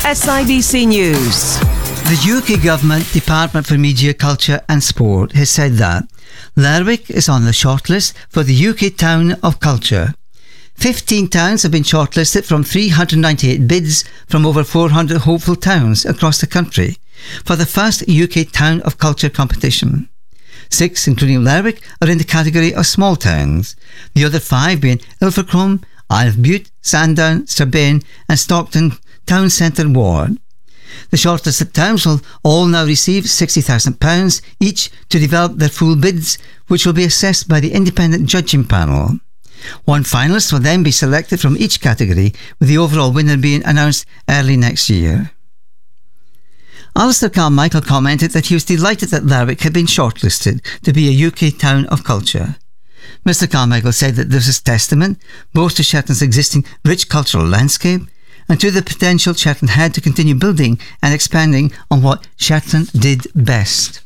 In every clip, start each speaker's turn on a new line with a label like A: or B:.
A: SIBC News.
B: The UK Government Department for Media, Culture and Sport has said that Lerwick is on the shortlist for the UK Town of Culture. 15 towns have been shortlisted from 398 bids from over 400 hopeful towns across the country for the first UK Town of Culture competition. 6, including Lerwick, are in the category of small towns, the other 5 being Ilfracombe, Isle of Bute, Sandown, Strabane and Stockton Town Centre Ward. The shortlisted towns will all now receive £60,000 each to develop their full bids, which will be assessed by the independent judging panel. One finalist will then be selected from each category, with the overall winner being announced early next year. Alistair Carmichael commented that he was delighted that Lerwick had been shortlisted to be a UK Town of Culture. Mr Carmichael said that this is testament both to Shetland's existing rich cultural landscape and to the potential Shetland had to continue building and expanding on what Shetland did best.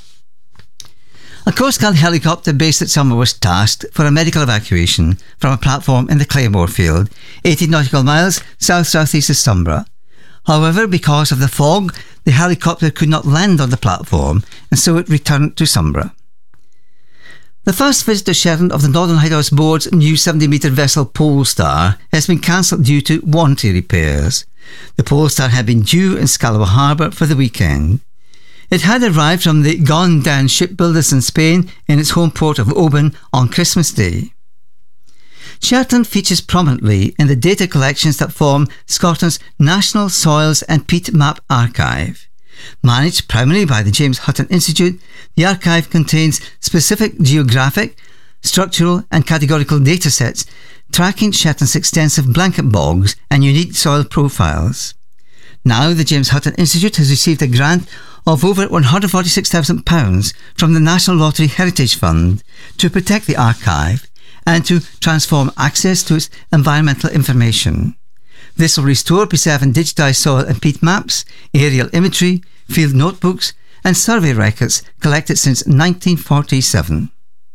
B: A Coast Guard helicopter based at Summer was tasked for a medical evacuation from a platform in the Claymore Field, 80 nautical miles south-southeast of Sombra. However, because of the fog, the helicopter could not land on the platform, and so it returned to Sombra. The first visit to Shetland of the Northern Lighthouse Board's new 70-metre vessel Polestar has been cancelled due to warranty repairs. The Polestar had been due in Scalawag Harbour for the weekend. It had arrived from the Gone Down shipbuilders in Spain in its home port of Oban on Christmas Day. Shetland features prominently in the data collections that form Scotland's National Soils and Peat Map Archive. Managed primarily by the James Hutton Institute, the archive contains specific geographic, structural and categorical datasets tracking Shetland's extensive blanket bogs and unique soil profiles. Now the James Hutton Institute has received a grant of over £146,000 from the National Lottery Heritage Fund to protect the archive and to transform access to its environmental information. This will restore, preserve and digitise soil and peat maps, aerial imagery, field notebooks and survey records collected since 1947.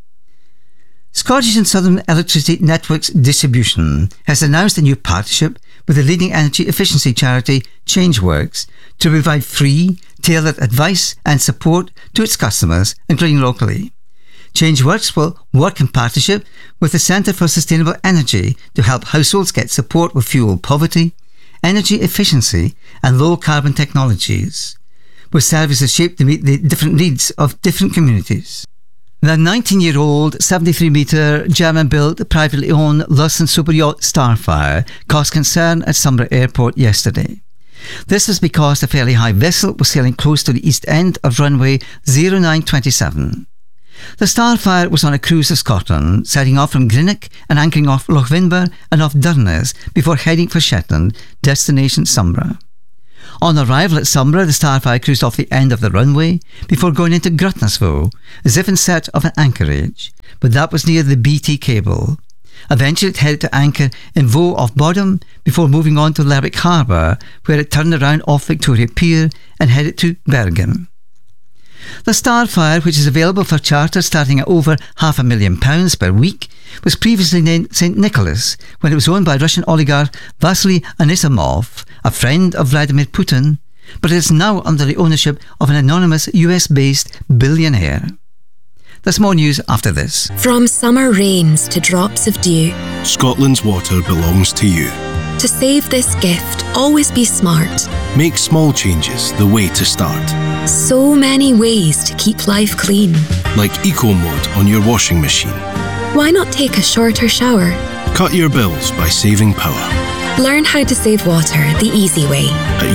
B: Scottish and Southern Electricity Networks Distribution has announced a new partnership with the leading energy efficiency charity Changeworks to provide free, tailored advice and support to its customers, including locally. Changeworks will work in partnership with the Centre for Sustainable Energy to help households get support with fuel poverty, energy efficiency and low carbon technologies, with services shaped to meet the different needs of different communities. The 19-year-old 73-metre German-built, privately owned Lawson superyacht Starfire caused concern at Sombra Airport yesterday. This was because the fairly high vessel was sailing close to the east end of runway 0927. The Starfire was on a cruise to Scotland, setting off from Greenock and anchoring off Loch Vinber and off Durness before heading for Shetland, destination Sombra. On arrival at Sombra, the Starfire cruised off the end of the runway before going into Grutnasville, as if in search of an anchorage, but that was near the BT cable. Eventually it headed to anchor in Vaux off Bodham before moving on to Lerwick Harbour, where it turned around off Victoria Pier and headed to Bergen. The Starfire, which is available for charter starting at over £500,000 per week, was previously named St. Nicholas when it was owned by Russian oligarch Vasily Anisimov, a friend of Vladimir Putin, but it is now under the ownership of an anonymous US-based billionaire. There's more news after this.
C: From summer rains to drops of dew,
D: Scotland's water belongs to you.
C: to save this gift, always be smart.
D: Make small changes the way to start.
C: So many ways to keep life clean.
D: Like Eco Mode on your washing machine.
C: Why not take a shorter shower?
D: Cut your bills by saving power.
C: Learn how to save water the easy way.
D: At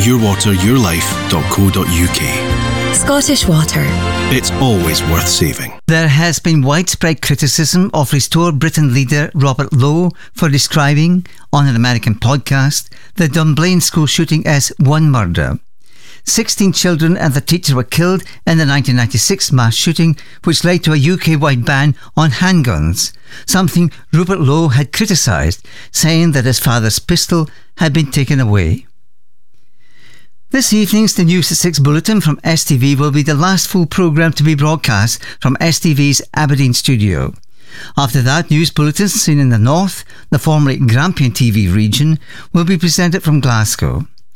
D: yourwateryourlife.co.uk.
C: Scottish Water.
D: It's always worth saving.
B: There has been widespread criticism of Restore Britain leader Robert Lowe for describing, on an American podcast, the Dunblane school shooting as one murder. 16 children and the teacher were killed in the 1996 mass shooting, which led to a UK-wide ban on handguns, something Rupert Lowe had criticised, saying that his father's pistol had been taken away. This evening's The News at 6 bulletin from STV will be the last full programme to be broadcast from STV's Aberdeen studio. After that, news bulletins seen in the north, the formerly Grampian TV region, will be presented from Glasgow.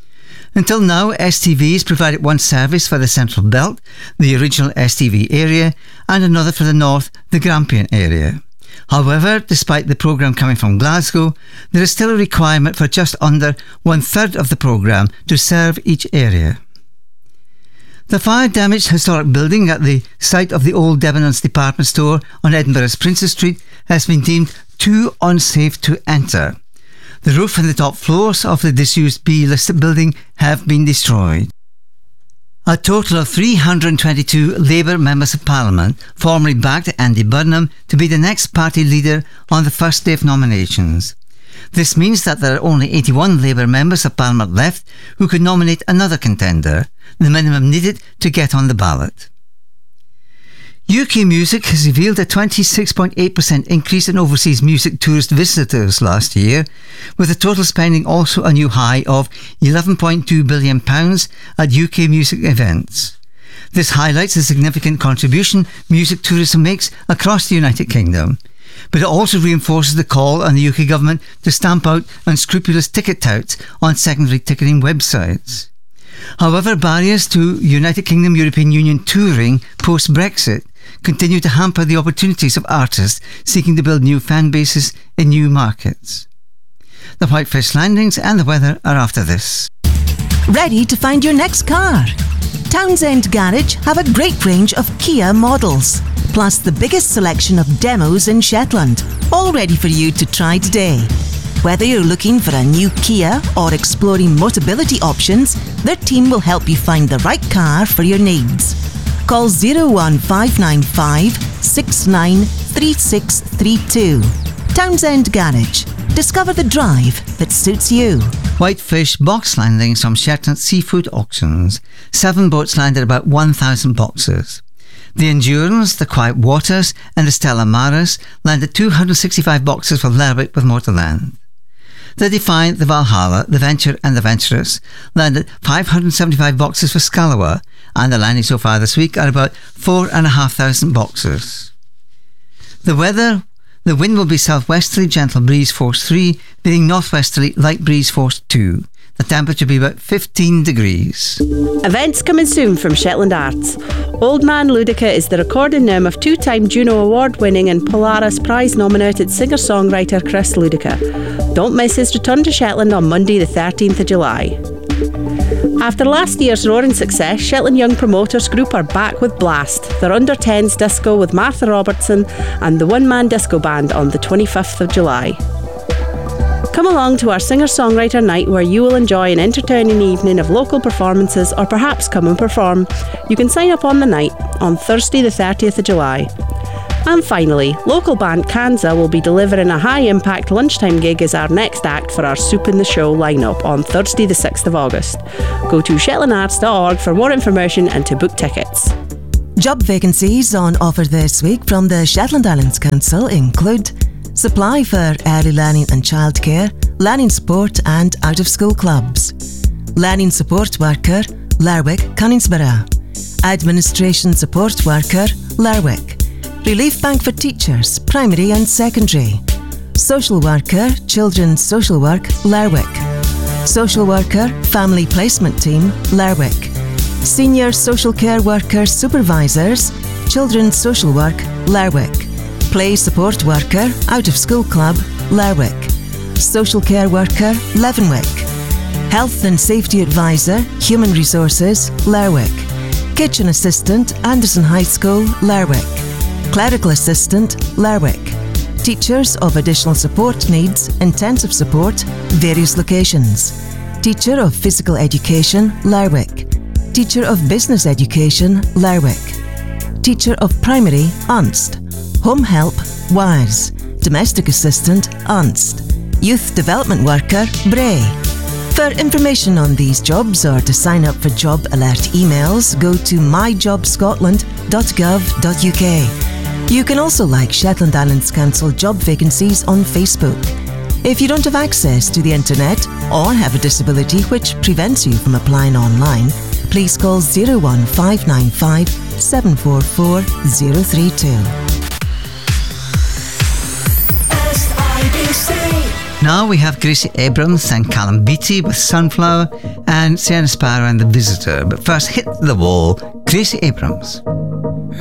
B: Until now, STV has provided one service for the Central Belt, the original STV area, and another for the North, the Grampian area. However, despite the programme coming from Glasgow, there is still a requirement for just under 1/3 of the programme to serve each area. The fire-damaged historic building at the site of the old Debenhams department store on Edinburgh's Princes Street has been deemed too unsafe to enter. The roof and the top floors of the disused B-listed building have been destroyed. A total of 322 Labour members of Parliament formally backed Andy Burnham to be the next party leader on the first day of nominations. This means that there are only 81 Labour members of Parliament left who could nominate another contender, the minimum needed to get on the ballot. UK Music has revealed a 26.8% increase in overseas music tourist visitors last year, with the total spending also a new high of £11.2 billion at UK music events. This highlights the significant contribution music tourism makes across the United Kingdom, but it also reinforces the call on the UK government to stamp out unscrupulous ticket touts on secondary ticketing websites. However, barriers to United Kingdom European Union touring post-Brexit continue to hamper the opportunities of artists seeking to build new fan bases in new markets. The Whitefish Landings and the weather are after this.
A: Ready to find your next car? Townsend Garage have a great range of Kia models, plus the biggest selection of demos in Shetland, all ready for you to try today. Whether you're looking for a new Kia or exploring Motability options, their team will help you find the right car for your needs. Call 01595 693632. Townsend Garage. Discover the drive that suits you.
B: Whitefish box landings from Shetland Seafood Auctions. 7 boats landed about 1,000 boxes. The Endurance, the Quiet Waters and the Stella Maris landed 265 boxes for Lerwick with more to land. The Defiant, the Valhalla, the Venture and the Venturous landed 575 boxes for Scalawa, and the landings so far this week are about 4,500 boxes. The weather, the wind will be southwesterly, gentle breeze force 3, being northwesterly, light breeze force 2. The temperature will be about 15 degrees.
E: Events coming soon from Shetland Arts. Old Man Ludica is the recording name of 2-time Juno Award-winning and Polaris Prize-nominated singer-songwriter Chris Ludica. Don't miss his return to Shetland on Monday the 13th of July. After last year's roaring success, Shetland Young Promoters Group are back with Blast, their under-10s disco with Martha Robertson and the one-man disco band on the 25th of July. Come along to our singer-songwriter night where you will enjoy an entertaining evening of local performances or perhaps come and perform. You can sign up on the night on Thursday the 30th of July. And finally, local band Kanza will be delivering a high-impact lunchtime gig as our next act for our Soup in the Show lineup on Thursday the 6th of August. Go to shetlandarts.org for more information and to book tickets.
A: Job vacancies on offer this week from the Shetland Islands Council include supply for early learning and childcare, learning support and out-of-school clubs. Learning support worker, Lerwick, Cunningsborough. Administration support worker, Lerwick. Relief bank for teachers, primary and secondary. Social worker, children's social work, Lerwick. Social worker, family placement team, Lerwick. Senior social care worker supervisors, children's social work, Lerwick. Play support worker, out-of-school club, Lerwick. Social care worker, Leavenwick. Health and safety advisor, human resources, Lerwick. Kitchen assistant, Anderson High School, Lerwick. Clerical assistant, Lerwick. Teachers of additional support needs, intensive support, various locations. Teacher of physical education, Lerwick. Teacher of business education, Lerwick. Teacher of primary, Unst. Home help, Wires. Domestic assistant, Unst. Youth development worker, Bray. For information on these jobs or to sign up for job alert emails, go to myjobscotland.gov.uk. You can also like Shetland Islands Council job vacancies on Facebook. If you don't have access to the internet or have a disability which prevents you from applying online, please call 01595 744 032.
B: now we have Gracie Abrams and Callum Beattie with Sunflower and Sienna Sparrow and The Visitor. But first, Hit the Wall, Gracie Abrams.